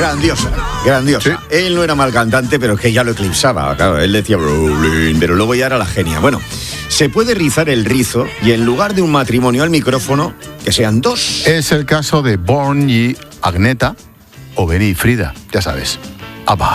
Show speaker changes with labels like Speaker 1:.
Speaker 1: grandiosa. Sí. Él no era mal cantante, pero es que ya lo eclipsaba. Claro, él decía Brolin, pero luego ya era la genia. Bueno, se puede rizar el rizo y en lugar de un matrimonio al micrófono, que sean dos.
Speaker 2: Es el caso de Born y Agneta o Benny y Frida, ya sabes. ABBA.